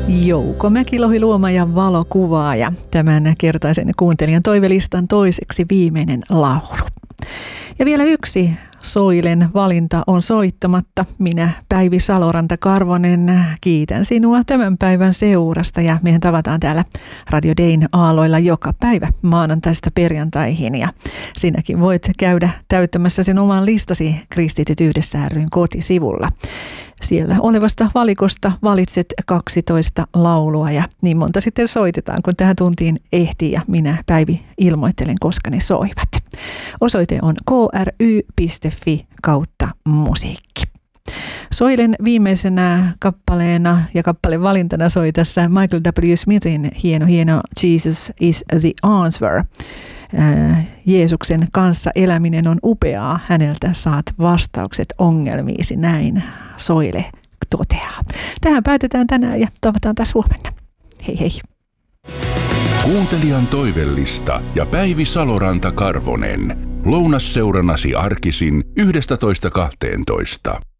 Jouko Mäkilohi luoma ja valokuvaaja. Tämän kertaisen kuuntelijan toivelistan toiseksi viimeinen laulu. Ja vielä yksi Soilen valinta on soittamatta. Minä, Päivi Saloranta-Karvonen, kiitän sinua tämän päivän seurasta ja mehän tavataan täällä Radio Dayn aalloilla joka päivä maanantaista perjantaihin ja sinäkin voit käydä täyttämässä sen oman listasi Kristityt yhdessä ry:n kotisivulla. Siellä olevasta valikosta valitset 12 laulua ja niin monta sitten soitetaan, kun tähän tuntiin ehtii ja minä, Päivi, ilmoittelen, koska ne soivat. Osoite on kry.fi/musiikki. Soilen viimeisenä kappaleena ja kappaleen valintana soi tässä Michael W. Smithin hieno Jesus is the answer. Jeesuksen kanssa eläminen on upeaa, häneltä saat vastaukset ongelmiisi, näin Soile toteaa. Tähän päätetään tänään ja tavataan taas huomenna. Hei hei. Kuuntelijan toivellista ja Päivi Saloranta-Karvonen. Lounasseurannasi arkisin 11.12.